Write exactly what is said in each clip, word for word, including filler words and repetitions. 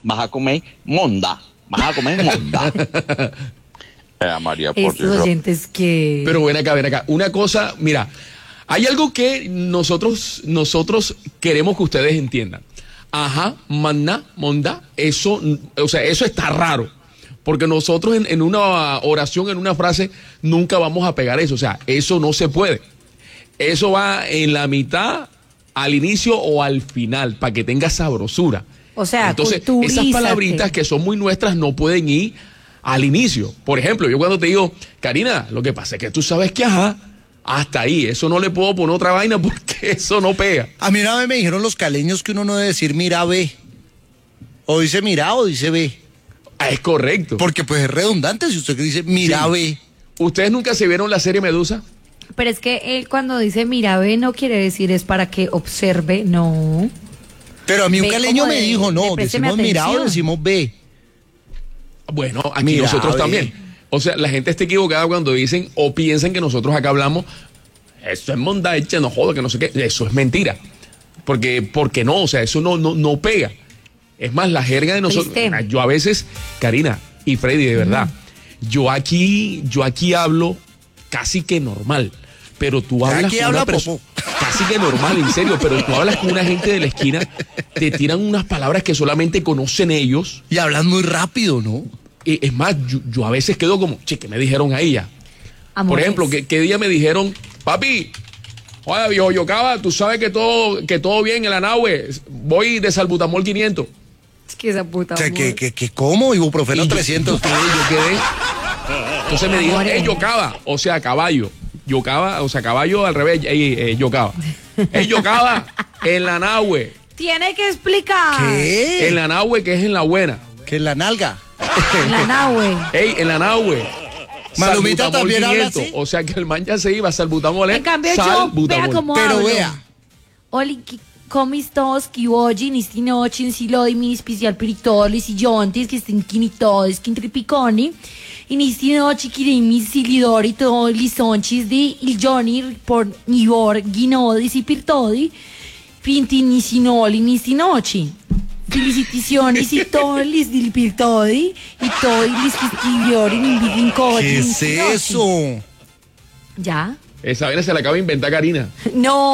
vas a comer monda, vas a comer monda. Eh, María, por Estos Dios. oyentes que... Pero ven acá, ven acá. Una cosa, mira, hay algo que nosotros, nosotros queremos que ustedes entiendan. Ajá, maná, monda, eso, o sea, eso está raro. Porque nosotros en, en una oración, en una frase, nunca vamos a pegar eso. O sea, eso no se puede. Eso va en la mitad, al inicio o al final, para que tenga sabrosura. O sea, entonces, culturízate. esas palabritas que son muy nuestras no pueden ir al inicio. Por ejemplo, yo cuando te digo, Karina, lo que pasa es que tú sabes que ajá, hasta ahí, eso no le puedo poner otra vaina porque eso no pega. A mí una vez me dijeron los caleños que uno no debe decir mira ve. O dice mira o dice ve. Ah, es correcto. Porque pues es redundante si usted dice mira Sí. ve. ¿Ustedes nunca se vieron la serie Medusa? Pero es que él cuando dice mira, ve, no quiere decir es para que observe, no. Pero a mí un Ve caleño como me de- dijo, de no, présteme decimos mira o atención. decimos ve. Bueno, aquí Mira, nosotros ve. también. O sea, la gente está equivocada cuando dicen o piensan que nosotros acá hablamos, eso es mondaeche, no joda, que no sé qué. Eso es mentira. Porque, porque no, o sea, eso no, no, no pega. Es más, la jerga de nosotros. Triste. Yo a veces, Karina y Freddy, de verdad, yo aquí, yo aquí hablo casi que normal. Pero tú hablas Aquí con habla una persona popó. casi que normal, en serio, pero tú hablas con una gente de la esquina, te tiran unas palabras que solamente conocen ellos. Y hablan muy rápido, ¿no? Eh, Es más, yo, yo a veces quedo como, che, ¿qué me dijeron a ella? Por Amores. ejemplo, ¿qué, qué día me dijeron, papi, oye, viejo Yocaba, tú sabes que todo, que todo bien en la nave, voy de salbutamol quinientos. Es que esa puta. O sea, amor. que, que, que ¿cómo? Ibuprofeno Y yo- trescientos. Yo quedé, yo quedé. Entonces me dijeron, Amores. hey, Yocaba, o sea, caballo. Yocaba, o sea, caballo al revés, hey, hey, Yocaba. Hey, Yocaba, en la nahue. Tiene que explicar. ¿Qué? En la nahue, que es en la buena. Que en la nalga. En la nahue. Ey, en la nahue. Malumita salbutamol también habla quinientos. así. O sea que el man ya se iba, salbutamol es En cambio, yo, salbutamol. vea cómo Pero hablo. vea. Oli, ki- comistos, kiwoji, nistinochin, silodi, mi especial piritolis, y yontis, que estén quinitodes, quintripiconi, y nistinochi, kirimi, silidori, todo, lisonchis, di, il joni, por nivor, ginodis, y pirtodi, pinti, nisinoli, nistinochi. Felicitaciones y tolis, dil pirtodi, y todo, y lisquistiviori, nimbidincodi, ¿Qué es eso? ¿Ya? Esa vaina se la acaba de inventar Karina. No.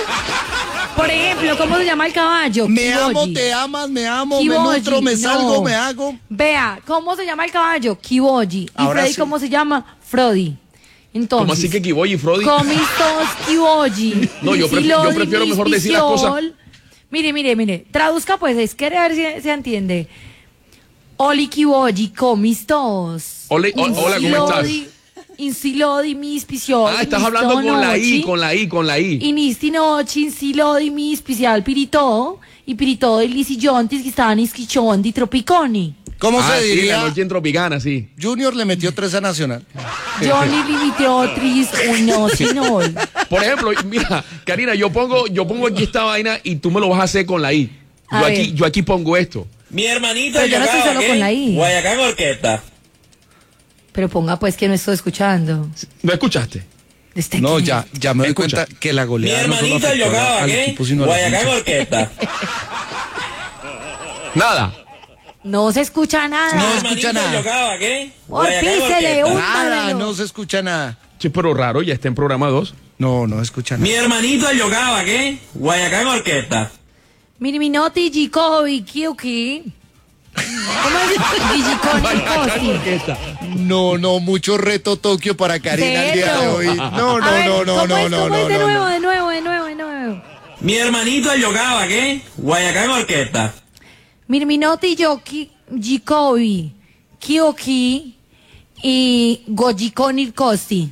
Por ejemplo, ¿cómo se llama el caballo? Me amo, Kiboji. te amas, me amo, me Kiboji, nutro, me no. salgo, me hago. Vea, ¿cómo se llama el caballo? Kiboji. ¿Y Ahora Freddy sí. cómo se llama? Frodi. Entonces, ¿Cómo así que Kiboy y Frodi? Comistos Kiboji. No, yo pref- yo prefiero mejor decir las cosas. Mire, mire, mire. Traduzca pues, es que a ver si se entiende. Oli Kiboji, comistos. Ole- o- hola, ¿cómo estás? Insilodi, mis pisiol. Ah, estás hablando con la I, con la I, con la I. Inisti noche, insilodi, mi especial pirito. Y pirito de lisillontis que estaban isquichondi tropiconi. ¿Cómo Ah, se sí, diría? la noche en Tropicana, sí. Junior le metió tres a Nacional. Johnny limitó tris uno sinol. Por ejemplo, mira, Karina, yo pongo, yo pongo aquí esta vaina y tú me lo vas a hacer con la I. A Yo ver. aquí, yo aquí pongo esto. Mi hermanito Pero yo no estoy Yocaba, solo ¿qué? con la I. Guayacán Orquesta. Pero ponga pues que no estoy escuchando. ¿No escuchaste? Este No, que- ya, ya me doy Escucha. cuenta que la Mi goleada no solo hermanito afectó Yocaba, al ¿qué? equipo, sino a la Guayacán cancha. Orquesta. Nada. No se escucha nada. No Mi escucha hermanito nada. Yocaba, ¿qué? Por Guayacán písele, Orquesta. un- Nada, Mándalo. no se escucha nada. Che, pero raro, ya está en programa dos. No, no se escucha Mi nada. hermanito Yocaba, ¿qué? Guayacán Orquesta. Miniminoti, Gicobi, Kiuki. ¿Cómo es? Gigiconi, No, no, mucho reto Tokio para Karina el día de Cero. hoy. No, no, A ver, no, no, ¿cómo no, es? no, ¿Cómo no, es? De no, nuevo, no. de nuevo, de nuevo, de nuevo. Mi hermanito Yocaba, ¿qué? Guayacán Orquesta. Mirminoti, Yoki, Gicobi, Kiuki y Gojikoni Kosti.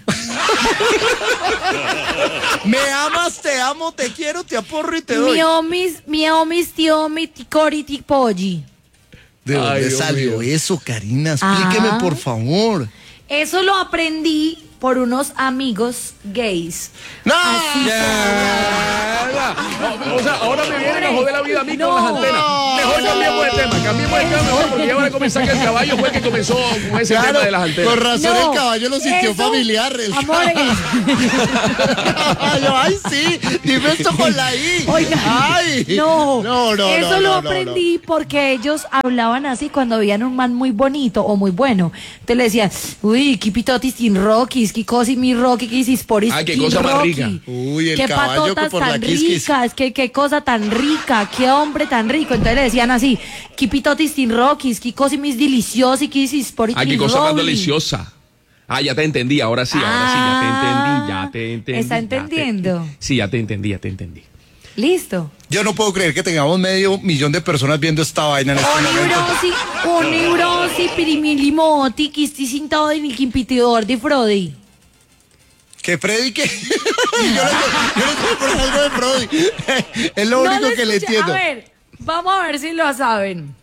Me amas, te amo, te quiero, te aporro y te doy. Miomis, miomis, tiomi, ticori, tipoji. ¿De dónde Ay, Dios salió mío. eso, Karina? Explíqueme, Ah. por favor. Eso lo aprendí por unos amigos gays. ¡No! Así Ya, o, o sea, ahora me vienen a joder la vida a mí No. con las antenas. Mejor cambiemos de tema, cambiemos de tema mejor, porque ya van a comenzar que el caballo fue el que comenzó con ese Claro, tema de las antenas. con razón No, el caballo lo sintió eso, familiar. El amores. caballo, ay, sí, dime esto con la I. Oiga, Ay. no, no, no, eso no, lo no, no, aprendí porque ellos hablaban así cuando veían un man muy bonito o muy bueno. Entonces le decían, uy, qué pitotis tin rockies, qué cosa mi rocky, qué hisis poris. Ay, qué tin cosa más rocky. rica. Uy, el qué caballo que patotas por la tan quisquis. ricas, qué, qué cosa tan rica, qué hombre tan rico. Entonces le decían así, qué pitotis tin rockies, qué cosa mis deliciosi, qué hisis poris. Ay, qué cosa más deliciosa. Ah, ya te entendí, ahora sí, ahora sí, ya te entendí, ya te entendí. ¿Está ya te- entendiendo? sí, ya te entendí, ya te entendí. Listo. Yo no puedo creer que tengamos medio millón de personas viendo esta vaina en este momento. Oneurosi, oneurosi, pirimilimoti, que estoy sentado en el competidor de Frodi. Que Freddy, que. yo le yo le estoy por algo de Freddy. Es lo No único lo que le escuché. entiendo. A ver, vamos a ver si lo saben.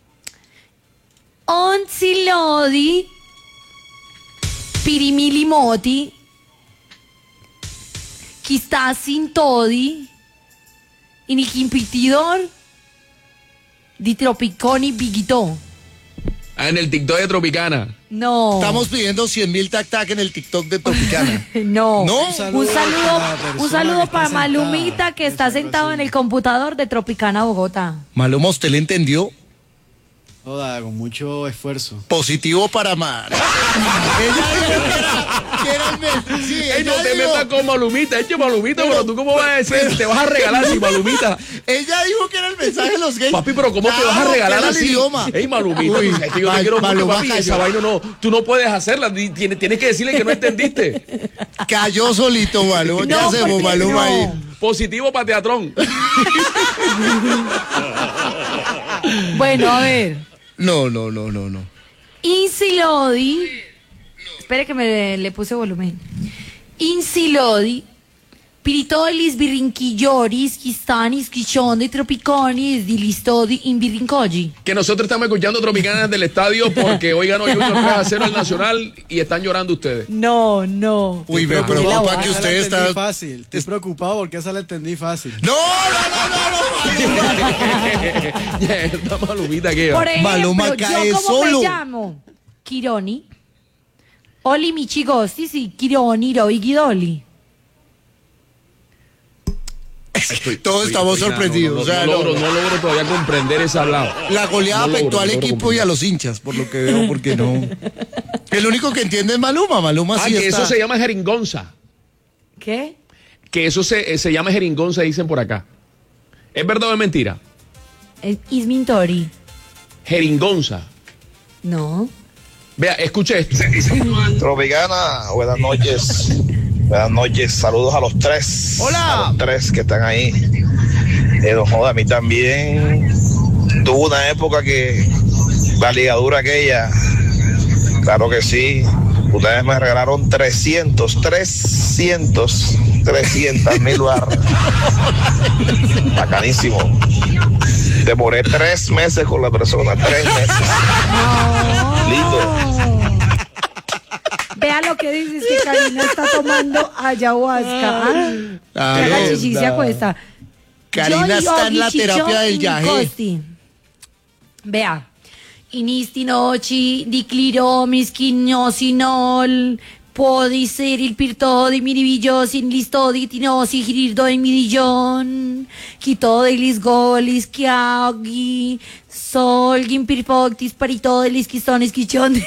Onzilodi, pirimilimoti, que está sintodi, en el competidor de Tropiconi Bigito. Ah, en el TikTok de Tropicana. No. Estamos pidiendo cien mil tac tac en el TikTok de Tropicana. No. ¿No? Un saludo, un saludo, un saludo para Malumita que está sentado en el computador de Tropicana Bogotá. Maluma, ¿usted le entendió? Joda, con mucho esfuerzo. Positivo para Mar. Ella dijo que era, que era el mes. Sí, Ey, no ella te dijo- metas con Malumita, eche Malumita, pero tú cómo vas a decir, te vas a regalar sin Malumita. Ella dijo que era el mensaje de los gays. Papi, pero ¿cómo te vas a Claro, regalar que era el así? idioma. Ey, Malumita, Uy, tú sabes que yo te Mal- quiero mucho, Maluma papi, cayó. esa vaina no, tú no puedes hacerla, di- tienes, tienes que decirle que no entendiste. Cayó solito, Maluma. ¿Qué No, hacemos, porque Maluma no. ahí? Positivo para Teatrón. Bueno, a ver. No, no, no, no, no. Insilodi. Espere que me le puse volumen. Insilodi. Piritolis birrinquilloris, quistanis, quichondi, tropiconis, dilistodi, imbirrincogi. Que nosotros estamos escuchando Tropicana del estadio porque hoy ganó Junior tres a cero al Nacional y están llorando ustedes. No, no. Uy, me Pero preocupa la que Esa la usted entendí está... fácil. Estoy preocupado porque esa la entendí fácil. No, no, no, no, no. Ya, esta Malumita que Por va. ejemplo, Maluma cae yo como solo. me llamo Kironi, Oli Michigosti, sí, Kironi, Roy Guidoli. Estoy- Todos estoy- estamos estoy- sorprendidos, No, no, o sea, no no, logro, no. no logro todavía comprender ese hablado. La goleada No logro, afectó al no logro equipo y a los hinchas, por lo que veo, porque no. El único que entiende es Maluma. Maluma Ah, sí que está. eso se llama jeringonza. ¿Qué? Que eso se, eh, se llama jeringonza, dicen por acá. ¿Es verdad o es mentira? Es Ismintori. Jeringonza. No. Vea, escuche esto. Tropicana, buenas noches. Buenas noches, saludos a los tres. Hola. A los tres que están ahí. Eh, no joda, a mí también tuvo una época que la ligadura aquella, claro que sí. Ustedes me regalaron trescientos, trescientos, trescientos mil barras. Bacanísimo. Demoré tres meses con la persona, tres meses. Lindo. Vea lo que dices, que Karina está tomando ayahuasca. ¿Ah? Claro. Haga chichi, se acuesta. Karina Yo, está en la Yogi, terapia Chicho del y yaje. Costi. Vea. Inisti noci di cliromis quinosinol podi ser il pirto di miribillosin listo di tinosi girirdo in mirillon quito de lis golis chiaghi solgin pirpoctis parito de lis quistones quichon.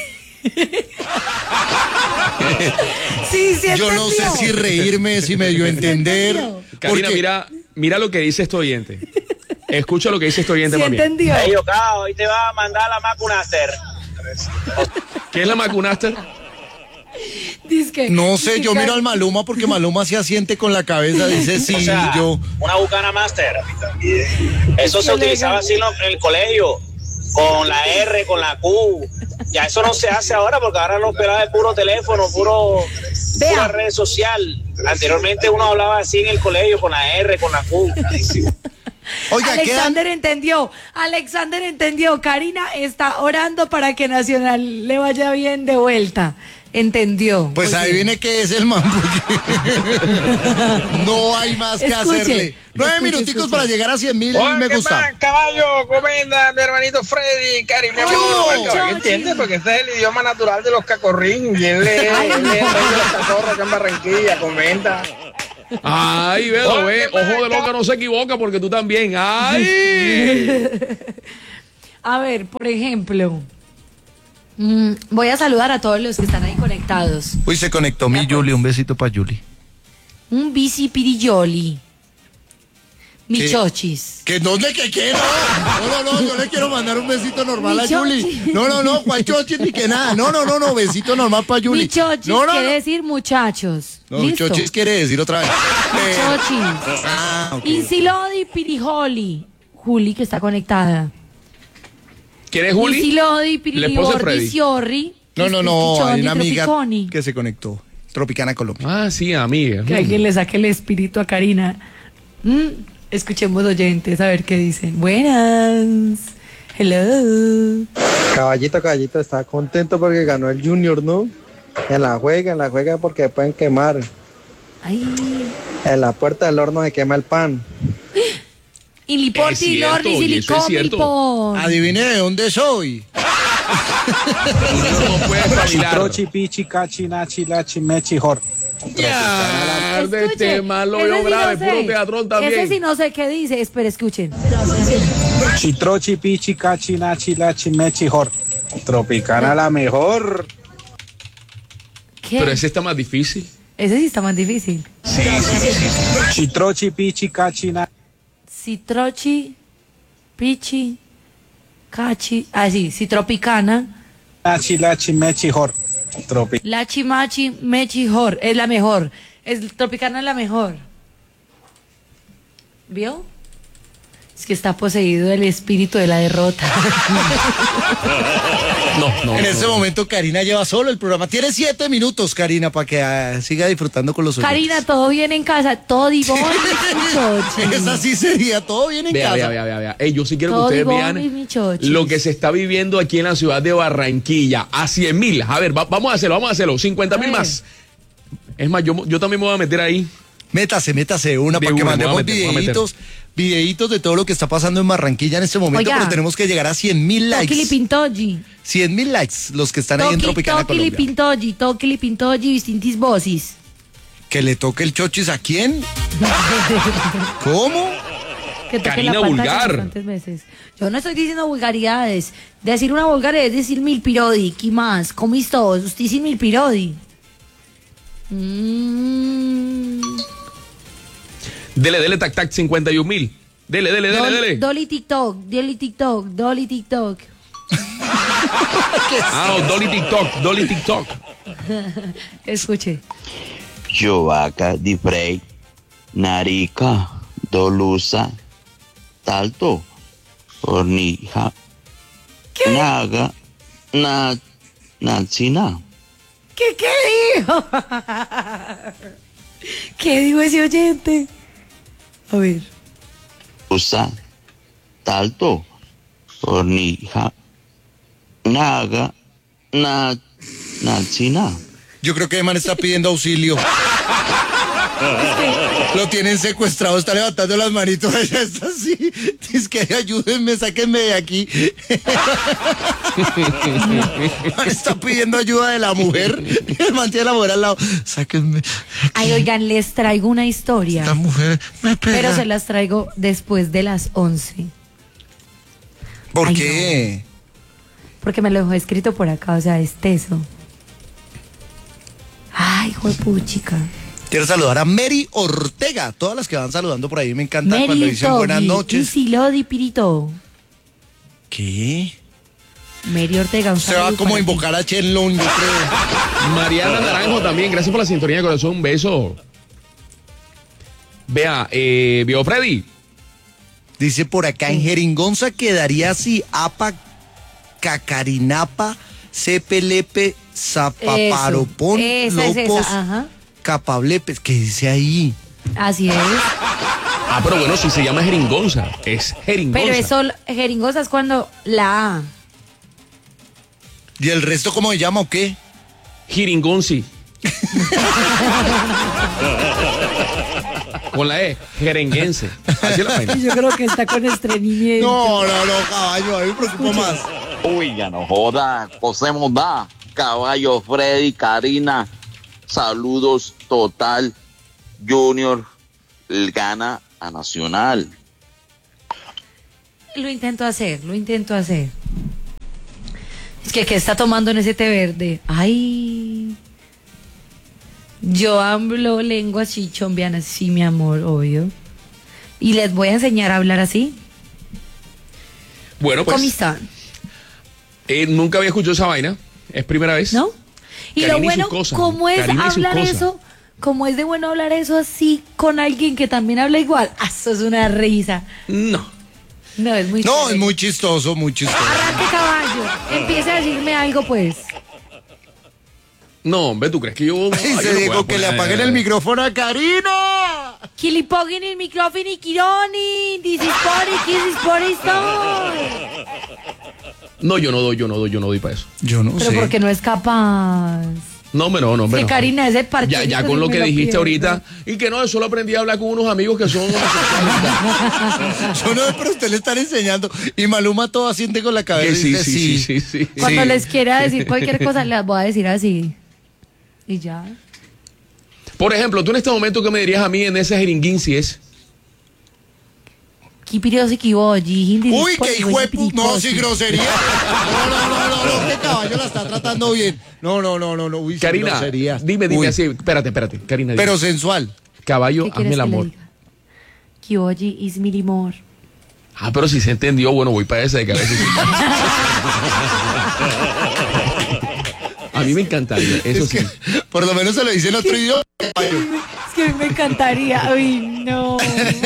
Sí, sí, Yo no sé entendió. si reírme, si me dio a entender. Karina, porque- mira, mira lo que dice este oyente. Escucha lo que dice este oyente, Sí mami. entendió. Ey, Ocao, hoy te va a mandar la Macunaster. ¿Qué es la Macunaster? Dizque- No sé, dizque yo miro Karen- al Maluma porque Maluma se asiente con la cabeza, dice sí, O sea, yo. una Bucana Master. Eso se Qué utilizaba legal. así en lo- en el colegio, con la R, con la Q. Ya eso no se hace ahora porque ahora los pelados de puro teléfono, puro Vea. pura red social. Anteriormente uno hablaba así en el colegio con la R, con la Q. Oiga, quedan. Alexander entendió, Alexander entendió, Karina está orando para que Nacional le vaya bien de vuelta. entendió. Pues Muy ahí bien. viene que es el man, porque no hay más que Escuche, hacerle. Nueve escuche, minuticos escuche. para llegar a cien mil me gusta. caballo, comenda, mi hermanito Freddy, Cari, mi ¡Chulo! amor. Chochi. ¿Entiendes? Porque ese es el idioma natural de los cacorrín. Y él es, Ay, él es el rey de los cacorros acá en Barranquilla, comenta. Ay, velo, ve, ojo de loca no se equivoca porque tú también. Ay. A ver, por ejemplo, mm, voy a saludar a todos los que están ahí conectados. Uy, se conectó mi Julie, un besito para Julie. Un bici pirilloli. Mi ¿Qué? chochis. Que no le que quiero. No, no, no, yo le quiero mandar un besito normal Mi a Julie. chochi. No, no, no, Juan Chochi ni que nada. No, no, no, no, besito normal para Julie. Mi chochis no, no, quiere no. decir muchachos. No, ¿Listo? Chochis quiere decir otra vez. Mi Eh, chochis. ah, ok. Insilodi pirijoli. Juli, que está conectada. ¿Quién es Juli? Insilodi La esposa de Freddy. pirijordi siorri. No, no, no, hay una amiga Tropiconi. que se conectó. Tropicana Colombia. Ah, sí, amiga. Que alguien le saque el espíritu a Karina. Mm, escuchemos oyentes a ver qué dicen. Buenas. Hello. Caballito, caballito, está contento porque ganó el Junior, ¿no? En la juega, en la juega porque pueden quemar. Ay. En la puerta del horno se quema el pan. Es Iliporti, cierto, Lordi, y eso es Silicón, cierto. Milpon. Adivine de dónde soy. Uno no puede espabilar. Trochi, pichi, cachi, nachi, lachi, mechi, jor. Ya, de Escuche, este malo ese yo sí grave, no sé. puro teatrón también. Ese sí no sé qué dice. Espera, escuchen. Chitrochi, pichi, cachi, nachi, lachi, mechi, jor. Tropicana la mejor. ¿Qué? Pero ese está más difícil. Ese sí está más difícil. Sí, sí, sí, sí. Chitrochi, pichi, cachi, nachi. Citrochi, Pichi, Cachi. Ah, sí, Citropicana. Nachi, lachi, mechi, jor. Tropi. La Chimachi Mechijor. Es la mejor. Es, Tropicana es la mejor. ¿Vio? Es que está poseído el espíritu de la derrota. No, no. En no, este no. momento Karina lleva solo el programa. Tiene siete minutos, Karina, para que ah, siga disfrutando con los oyentes. Karina, ¿todo bien en casa? Todo divón. Esa sí sería todo bien en Vea, casa. vea, vea, vea, vea. Ey, yo sí quiero Todo que ustedes divón y mi vean chochis. lo que se está viviendo aquí en la ciudad de Barranquilla. A cien mil. A ver, va- vamos a hacerlo, vamos a hacerlo. cincuenta A mil ver. más. Es más, yo, yo también me voy a meter ahí. Métase, métase una De para que una, me voy a mandemos meter, me voy a meter. videitos, videitos de todo lo que está pasando en Barranquilla en este momento, Oiga. pero tenemos que llegar a cien mil likes. Tokili Pintogi. cien mil likes, los que están ahí en Tropicana Tokili Colombia. Pintogi. Tokili Pintogi, distintis voces. ¿Que le toque el chochis a quién? ¿Cómo? Que toque Karina la pantalla vulgar. bastantes veces. Yo no estoy diciendo vulgaridades. Decir una vulgaridad es decir mil pirodi. ¿Qué más? ¿Cómo estás? Usted dice mil pirodi. Mm. Dele, dele, tac, tac, cincuenta y un mil. Dele, dele, dele, Dol- dele. Dolly TikTok, Dolly TikTok, Dolly TikTok. Ah, no, Dolly TikTok, Dolly TikTok. Escuche. Giovaca di Frey, Narica, Dolusa, Talto, Ornija, Naga, na, Natsina. ¿Qué, qué dijo? ¿Qué dijo ese oyente? A ver. Usa, Talto, Ornija, Naga, na, Natsina. Yo creo que el man está pidiendo auxilio. Lo tienen secuestrado, está levantando las manitos, ella está así. Dice que ayúdenme, sáquenme de aquí. El man está pidiendo ayuda de la mujer. El man tiene a la mujer al lado. Sáquenme. Ay, oigan, les traigo una historia. La mujer me pega. Pero se las traigo después de las once. ¿Por Ay, qué? Porque me lo dejó escrito por acá, o sea, es teso. Ay, juepuchica. Quiero saludar a Mary Ortega. Todas las que van saludando por ahí me encanta cuando Mary dicen buenas Togi, noches. Isilodi Pirito. ¿Qué? Mary Ortega, un Se va saludo como a para ti. invocar a Chenlong, yo creo. Mariana Naranjo también, gracias por la sintonía de corazón, un beso. Vea, eh, vio Freddy. Dice por acá en Jeringonza quedaría así: Apa, Cacarinapa, Cepelepe, Zapaparopón, Eso, esa es Lopos, esa, ajá. Capablepes. ¿Qué dice ahí? Así es. Ah, pero bueno, si se llama jeringonza, es jeringonza. Pero eso, jeringosa es cuando la A. ¿Y el resto cómo se llama o qué? Jiringonzi. Con la E, jerenguense. Así es la vaina. Yo creo que está con estreñimiento. No, no, no, caballo, a mí me preocupa más. Uy, ya no joda, José Mondá, Caballo, Freddy, Karina, saludos total, Junior gana a Nacional. Lo intento hacer, lo intento hacer. Es que, ¿qué está tomando en ese té verde? Ay. Yo hablo lenguas chichombianas, sí, mi amor, obvio. Y les voy a enseñar a hablar así. Bueno, pues. ¿Cómo están? Eh, nunca había escuchado esa vaina. Es primera vez. ¿No? Y Karina lo y bueno, sus cosas, ¿cómo es Karina y sus hablar cosas. eso? ¿Cómo es de bueno hablar eso así con alguien que también habla igual? Ah, eso es una risa. No. No, es muy No, chévere. es muy chistoso, muy chistoso. Arranque, caballo. Empiece a decirme algo, pues. No, hombre, ¿tú crees que yo.? Ay, Ay, se yo no dijo puedo que le poner- apaguen el micrófono a Karina. Kilipogin el micrófono y Kironi. This is Pori, this is Pori Stone. No, yo no doy, yo no doy, yo no doy para eso. Yo no Pero porque no es capaz. No, hombre, no, no, hombre. Que no. Karina es el parche. Ya, ya con lo que dijiste ahorita, y que no, eso lo aprendí a hablar con unos amigos que son homosexuales. Yo no, pero usted le están enseñando. Y Maluma todo asiente con la cabeza. Que sí, y dice, sí, sí, sí, sí. Cuando Sí. les quiera decir cualquier cosa, les voy a decir así. Y ya. Por ejemplo, tú en este momento, ¿qué me dirías a mí en ese jeringuinci es? Uy, qué hijo de pu- No, sí, grosería. No, no, no, no, no, este caballo la está tratando bien. No, no, no, no, no. Uy, sí, Karina, grosería. dime, dime Uy, así, espérate, espérate, Karina. dime. Pero sensual. Caballo, ¿Qué hazme quieres el que le amor. diga? Kiyoji is mi limor. Ah, pero si se entendió, bueno, voy para ese de cabeza. A mí me encantaría, eso Es sí. que por lo menos se lo dice en otro idioma. Es que a mí me encantaría. Uy, no.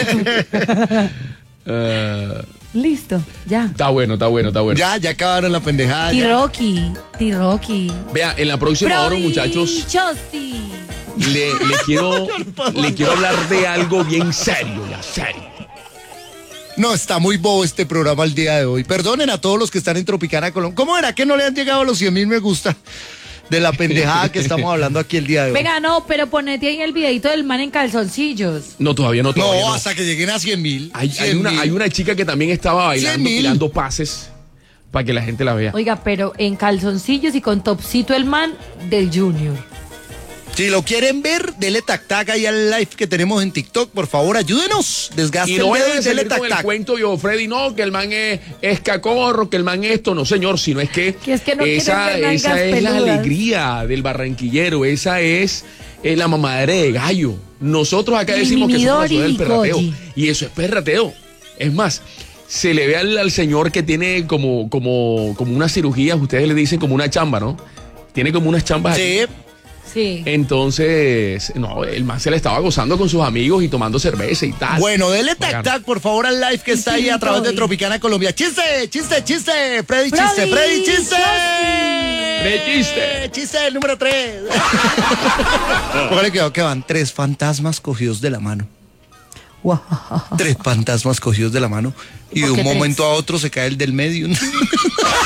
Eh, Listo, ya. está bueno, está bueno, está bueno. Ya, ya acabaron la pendejada. ya. T-Rocky, T-Rocky. Vea, en la próxima hora, muchachos, Chosti. le, le quiero le quiero hablar de algo bien serio, ya serio. No, está muy bobo este programa el día de hoy. Perdonen a todos los que están en Tropicana Colombia. ¿Cómo era que no le han llegado los cien mil me gusta de la pendejada que estamos hablando aquí el día de hoy? Venga, no, pero ponete ahí el videito del man en calzoncillos. No, todavía no, todavía No, no. hasta que lleguen a cien mil. Hay, hay una, hay una chica que también estaba bailando, cien mil. tirando pases para que la gente la vea. Oiga, pero en calzoncillos y con topcito el man del Junior. Si lo quieren ver, dele tac tac ahí al live que tenemos en TikTok. Por favor, ayúdenos. Desgaste Y el no vayan dedo a y dele salir tac con el tac. cuento yo, Freddy, no, que el man es, es cacorro, que el man esto, no señor, sino es que, Que es que no esa, quieren ver nalgas esa es la peludas. alegría del barranquillero, esa es eh, la mamadera de gallo. Nosotros acá Mi decimos que somos la ciudad del Midori perrateo, Koji. y eso es perrateo. Es más, se le ve al, al señor que tiene como, como, como una cirugía, ustedes le dicen como una chamba, ¿no? Tiene como unas chambas aquí. Sí. Sí. Entonces, no, el man se le estaba gozando con sus amigos y tomando cerveza y tal. Bueno, dele tac Bacano. tac, por favor, al live que está ahí a través de Tropicana Colombia. ¡Chiste! ¡Chiste! ¡Chiste! ¡Freddy, chiste! Freddy, ¡Freddy, chiste! ¡Freddy, chiste! ¡Chiste número tres! Póngale cuidado que van tres fantasmas cogidos de la mano. Tres fantasmas cogidos de la mano. Y ¿Por de un qué tres? momento a otro se cae el del medio.